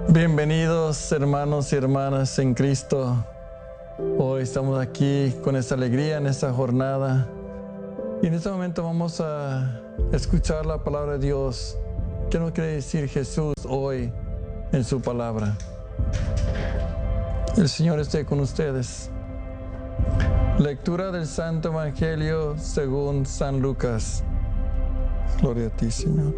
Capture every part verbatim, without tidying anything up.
Bienvenidos hermanos y hermanas en Cristo. Hoy estamos aquí con esta alegría en esta jornada y en este momento vamos a escuchar la palabra de Dios. ¿Qué nos quiere decir Jesús hoy en su palabra? El Señor esté con ustedes. Lectura del Santo Evangelio según San Lucas. Gloria a ti, Señor.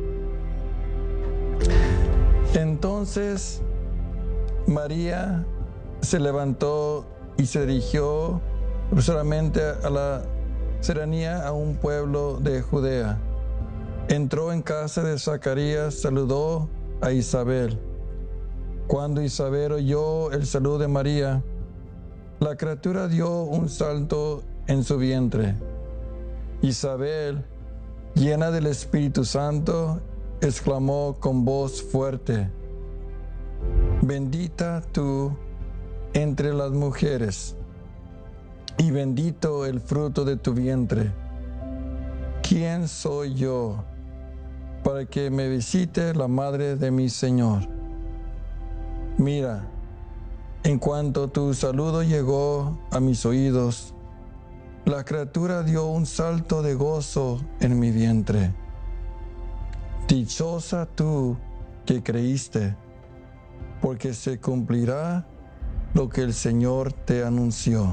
Entonces María se levantó y se dirigió apresuradamente a la serranía a un pueblo de Judea. Entró en casa de Zacarías, saludó a Isabel. Cuando Isabel oyó el saludo de María, la criatura dio un salto en su vientre. Isabel, llena del Espíritu Santo, exclamó con voz fuerte: Bendita tú entre las mujeres, y bendito el fruto de tu vientre. ¿Quién soy yo para que me visite la madre de mi Señor? Mira, en cuanto tu saludo llegó a mis oídos, la criatura dio un salto de gozo en mi vientre. Dichosa tú que creíste, porque se cumplirá lo que el Señor te anunció.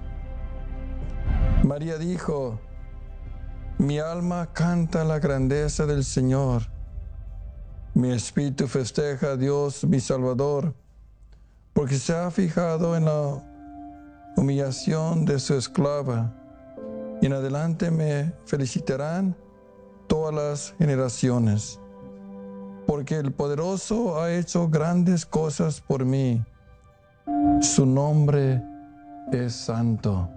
María dijo: Mi alma canta la grandeza del Señor. Mi espíritu festeja a Dios mi Salvador, porque se ha fijado en la humillación de su esclava, y en adelante me felicitarán todas las generaciones, porque el Poderoso ha hecho grandes cosas por mí. Su nombre es santo.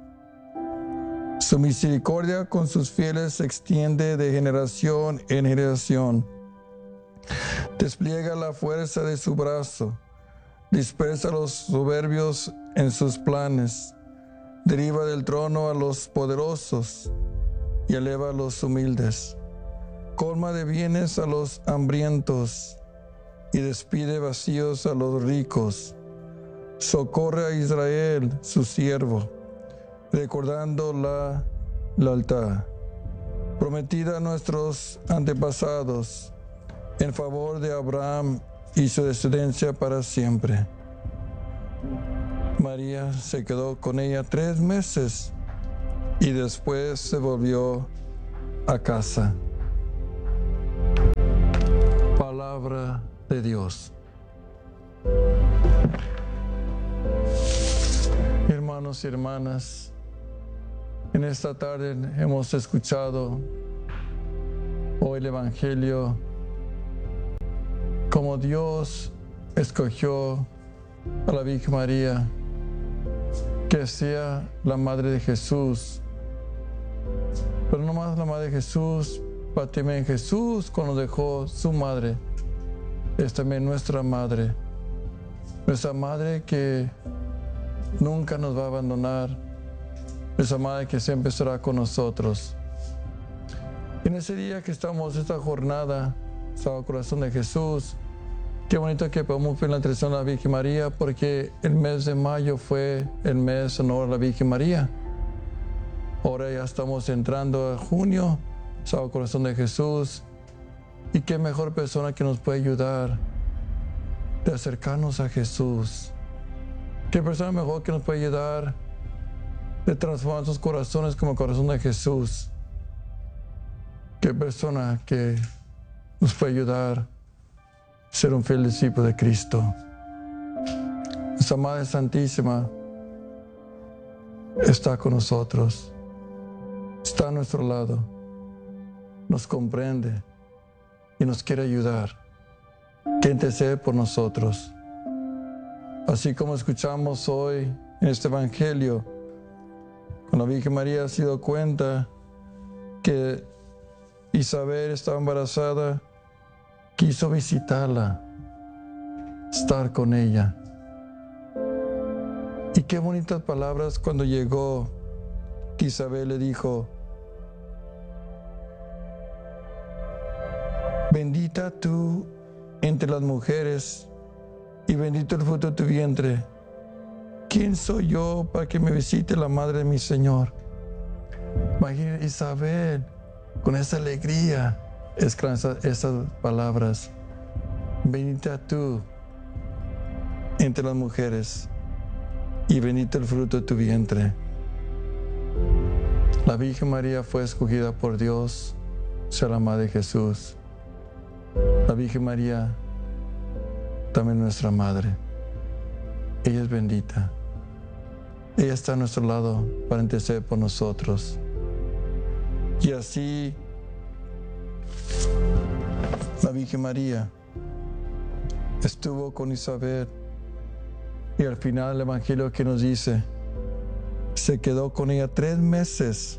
Su misericordia con sus fieles se extiende de generación en generación. Despliega la fuerza de su brazo, dispersa a los soberbios en sus planes, deriva del trono a los poderosos y eleva a los humildes. Colma de bienes a los hambrientos y despide vacíos a los ricos. Socorre a Israel, su siervo, recordando la lealtad prometida a nuestros antepasados en favor de Abraham y su descendencia para siempre. María se quedó con ella tres meses y después se volvió a casa. Palabra de Dios. Hermanos y hermanas, en esta tarde hemos escuchado hoy el Evangelio, como Dios escogió a la Virgen María que sea la Madre de Jesús. Pero no más la Madre de Jesús, pero también Jesús, cuando dejó su madre, es también nuestra Madre. Nuestra Madre que nunca nos va a abandonar. Nuestra Madre que siempre estará con nosotros. En ese día que estamos, esta jornada, Sagrado Corazón de Jesús, qué bonito que podemos ver la intercesión de la Virgen María, porque el mes de mayo fue el mes en honor a la Virgen María. Ahora ya estamos entrando a junio, Sagrado Corazón de Jesús, y qué mejor persona que nos puede ayudar de acercarnos a Jesús. Qué persona mejor que nos puede ayudar de transformar nuestros corazones como el corazón de Jesús. Qué persona que nos puede ayudar a ser un fiel discípulo de Cristo. Nuestra Madre Santísima está con nosotros, está a nuestro lado, nos comprende y nos quiere ayudar, que intercede por nosotros. Así como escuchamos hoy en este Evangelio, cuando la Virgen María se dio cuenta que Isabel estaba embarazada, quiso visitarla, estar con ella. Y qué bonitas palabras cuando llegó, que Isabel le dijo: Bendita tú entre las mujeres y bendito el fruto de tu vientre. ¿Quién soy yo para que me visite la madre de mi Señor? Imagina Isabel con esa alegría, esas, esas palabras. Bendita tú entre las mujeres y bendito el fruto de tu vientre. La Virgen María fue escogida por Dios, sea la madre de Jesús. La Virgen María también nuestra madre. Ella es bendita. Ella está a nuestro lado para interceder por nosotros. Y así la Virgen María estuvo con Isabel, y al final el Evangelio que nos dice, se quedó con ella tres meses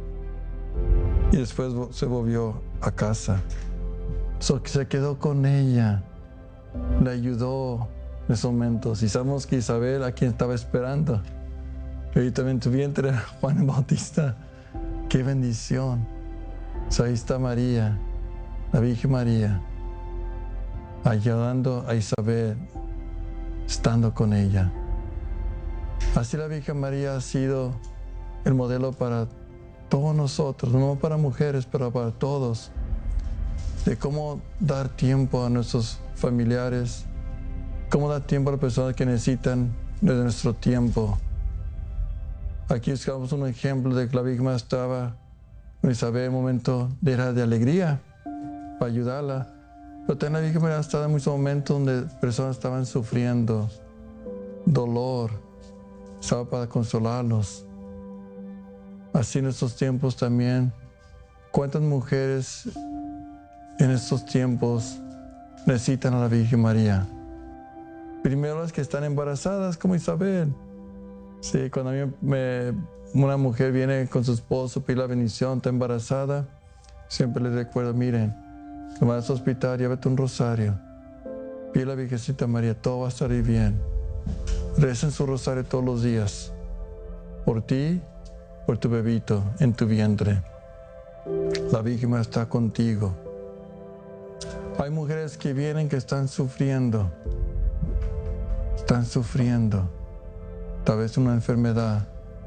y después se volvió a casa. So, se quedó con ella, le ayudó en esos momentos. Y sabemos que Isabel, a quien estaba esperando, y también tu vientre era Juan el Bautista. ¡Qué bendición! So, ahí está María, la Virgen María, ayudando a Isabel, estando con ella. Así la Virgen María ha sido el modelo para todos nosotros, no para mujeres, pero para todos, de cómo dar tiempo a nuestros familiares, cómo dar tiempo a las personas que necesitan de nuestro tiempo. Aquí buscamos un ejemplo de que la Virgen María estaba con Isabel en un momento de, de alegría para ayudarla. Pero también la Virgen María estaba en muchos momentos donde personas estaban sufriendo dolor, estaba para consolarlos. Así en estos tiempos también, ¿cuántas mujeres en estos tiempos necesitan a la Virgen María? Primero las que están embarazadas, como Isabel. Sí, cuando a mí me, una mujer viene con su esposo a pedir la bendición, está embarazada, siempre les recuerdo, miren, cuando vas al hospital, llévate un rosario, pide a la Virgencita María, todo va a estar bien. Recen su rosario todos los días, por ti, por tu bebito en tu vientre. La Virgen María está contigo. Hay mujeres que vienen que están sufriendo, están sufriendo, tal vez una enfermedad.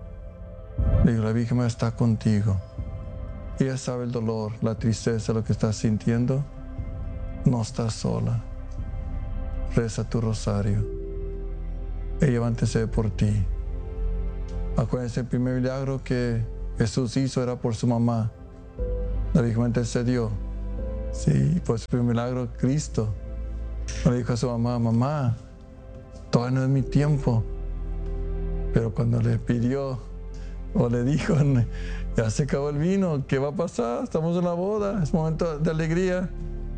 Le digo, la Virgen María está contigo. Ella sabe el dolor, la tristeza, lo que estás sintiendo. No estás sola. Reza tu rosario. Ella va a interceder por ti. Acuérdense, el primer milagro que Jesús hizo era por su mamá. La Virgen María intercedió. Sí, por su primer milagro, Cristo le dijo a su mamá, mamá, todavía no es mi tiempo. Pero cuando le pidió o le dijo, ya se acabó el vino, ¿qué va a pasar? Estamos en la boda, es momento de alegría.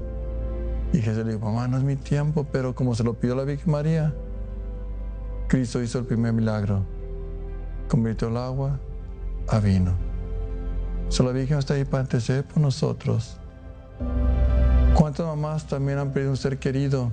Y Jesús le dijo, mamá, no es mi tiempo, pero como se lo pidió la Virgen María, Cristo hizo el primer milagro. Convirtió el agua a vino. Solo la Virgen está ahí para interceder por nosotros. ¿Cuántas mamás también han perdido un ser querido?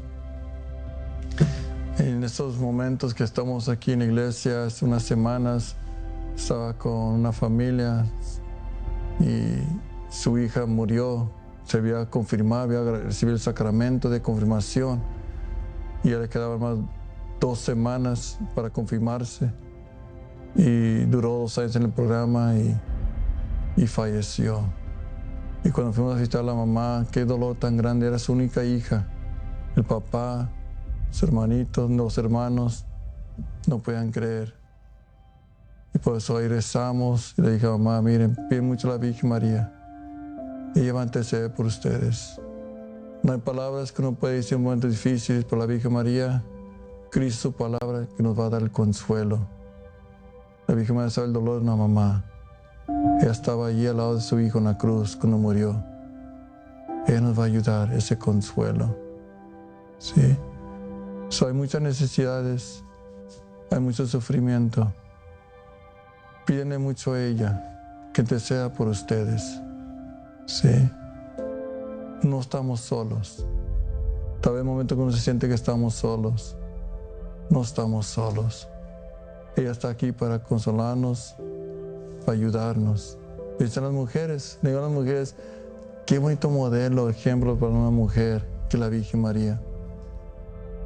En estos momentos que estamos aquí en la iglesia, hace unas semanas, estaba con una familia y su hija murió. Se había confirmado, había recibido el sacramento de confirmación y ya le quedaban más dos semanas para confirmarse. Y duró dos años en el programa y, y falleció. Y cuando fuimos a visitar a la mamá, qué dolor tan grande, era su única hija. El papá, sus hermanitos, los hermanos, no podían creer. Y por eso ahí rezamos y le dije a mamá, miren, piden mucho a la Virgen María. Ella va a interceder por ustedes. No hay palabras que uno puede decir en momentos difíciles, por la Virgen María, Cristo, su palabra, que nos va a dar el consuelo. La Virgen María sabe el dolor de una mamá. Ella estaba allí al lado de su hijo en la cruz cuando murió. Ella nos va a ayudar, ese consuelo. ¿Sí? So, hay muchas necesidades, hay mucho sufrimiento. Pídenle mucho a ella, que interceda por ustedes. ¿Sí? No estamos solos. Tal vez en el momento que uno se siente que estamos solos, no estamos solos. Ella está aquí para consolarnos, para ayudarnos. Dicen las mujeres, digo a las mujeres, qué bonito modelo, ejemplo para una mujer que la Virgen María.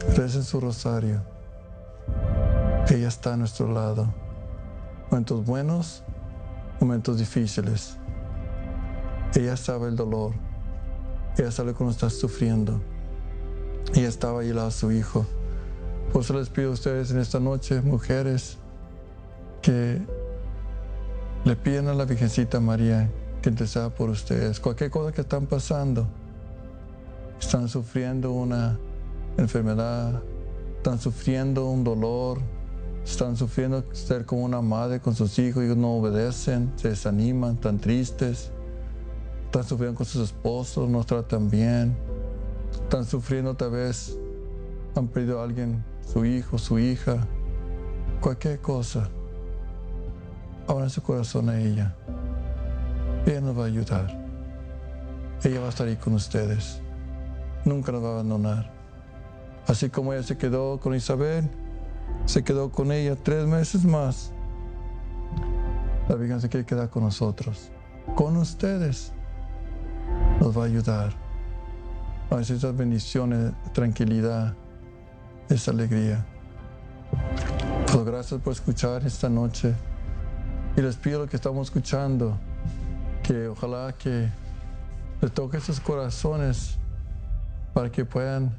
recen su rosario. Ella está a nuestro lado. Momentos buenos, momentos difíciles. Ella sabe el dolor. Ella sabe cómo estás sufriendo. Ella estaba ahí al lado de su hijo. Por eso les pido a ustedes en esta noche, mujeres, que le piden a la Virgencita María que interceda por ustedes. Cualquier cosa que están pasando, están sufriendo una enfermedad, están sufriendo un dolor, están sufriendo ser como una madre con sus hijos, ellos no obedecen, se desaniman, están tristes, están sufriendo con sus esposos, no tratan bien, están sufriendo tal vez, han perdido a alguien, su hijo, su hija, cualquier cosa. Abran su corazón a ella. Ella nos va a ayudar. Ella va a estar ahí con ustedes. Nunca nos va a abandonar. Así como ella se quedó con Isabel, se quedó con ella tres meses más. La Virgen se quiere quedar con nosotros, con ustedes. Nos va a ayudar a hacer esas bendiciones, tranquilidad, esa alegría. Pues gracias por escuchar esta noche. Y les pido lo que estamos escuchando, que ojalá que les toque sus corazones para que puedan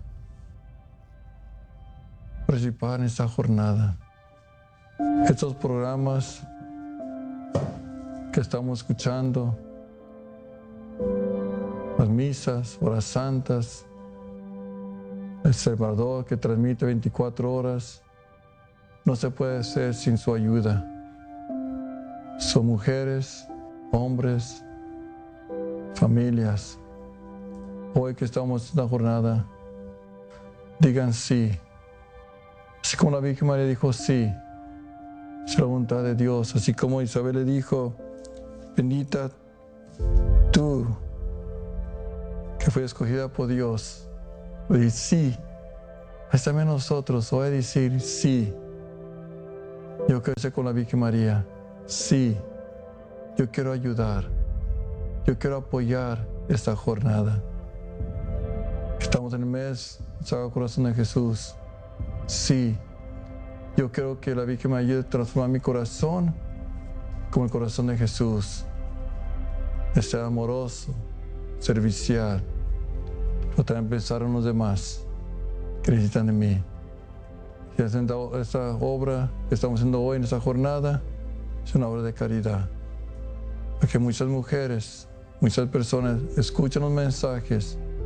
participar en esta jornada. Estos programas que estamos escuchando, las misas, horas santas, el Salvador que transmite veinticuatro horas, no se puede hacer sin su ayuda. Son mujeres, hombres, familias. Hoy que estamos en la jornada, digan sí. Así como la Virgen María dijo sí, es la voluntad de Dios. Así como Isabel le dijo, bendita tú, que fue escogida por Dios. Y sí, ahí también nosotros, voy a decir sí. Yo quiero ser con la Virgen María. Sí, yo quiero ayudar, yo quiero apoyar esta jornada. Estamos en el mes Sagrado Corazón de Jesús. Sí, yo quiero que la Virgen me ayude a transformar mi corazón como el corazón de Jesús, de ser amoroso, servicial, pero también pensar en los demás que necesitan de mí. Y haciendo esta obra que estamos haciendo hoy en esta jornada, es una obra de caridad, porque muchas mujeres, muchas personas escuchan los mensajes